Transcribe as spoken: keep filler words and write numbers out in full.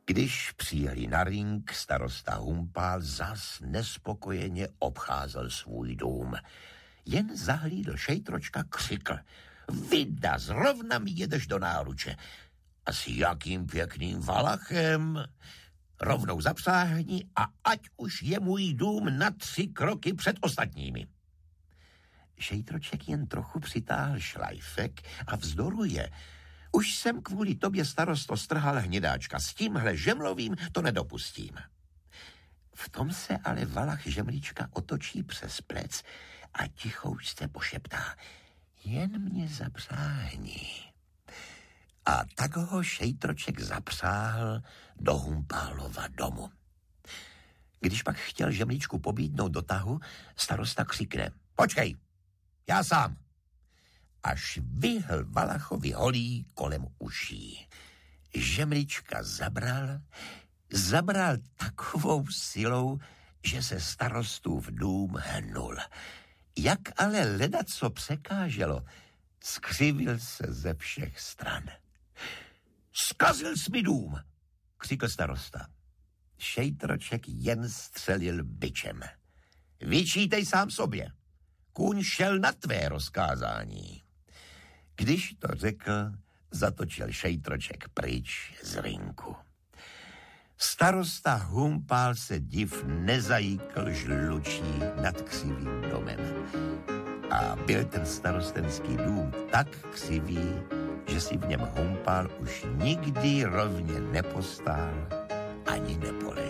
Když přijeli na ring, starosta Humpál zas nespokojeně obcházel svůj dům. Jen zahlídl šejtročka, křikl: Vida, zrovna mi jedeš do náruče. A s jakým pěkným valachem. Rovnou zapsáhni a ať už je můj dům na tři kroky před ostatními. Šejtroček jen trochu přitáhl šlajfek a vzdoruje: Už jsem kvůli tobě, starosto, strhal hnědáčka, s tímhle žemlovým to nedopustím. V tom se ale valach žemlička otočí přes plec a tichoučce pošeptá: Jen mě zapsáhni. A tak ho šejtroček zapsáhl do Humpálova domu. Když pak chtěl žemličku pobídnout do tahu, starosta křikne: Počkej, já sám. Až vyhl valachovi holí kolem uší. Žemlička zabral, zabral takovou silou, že se starostův dům hnul. Jak ale ledaco překáželo, skřivil se ze všech stran. Zkazil jsi mi dům, křikl starosta. Šejtroček jen střelil bičem. Vyčítej sám sobě. Kůň šel na tvé rozkázání. Když to řekl, zatočil šejtroček pryč z rinku. Starosta Humpál se div nezajíkl žlučí nad křivým domem. A byl ten starostenský dům tak křivý, že si v něm Humpál už nikdy rovně nepostál ani nepolezl.